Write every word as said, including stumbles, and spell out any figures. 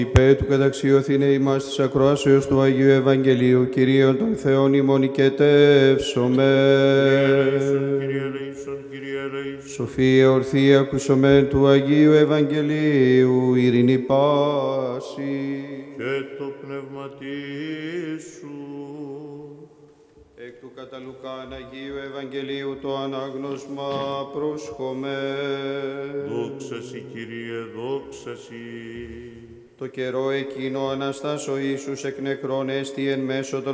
Υπέ του καταξιωθήνε ημάς της ακροάσεως του Αγίου Ευαγγελίου, Κυρίων των Θεών ημών οικετεύσομε. Κύριε ελεήσον, Κύριε ελεήσον. Σοφία ορθή ακούσομεν του Αγίου Ευαγγελίου, ειρηνή πάση. Και το πνευματί σου. Εκ του κατά Λουκάν Αγίου Ευαγγελίου το ανάγνωσμα πρόσχομαι. Δόξα σοι, Κύριε, δόξα σοι. Το καιρό εκείνο Αναστάς ο Ιησούς εκ νεκρών έστι εν μέσω των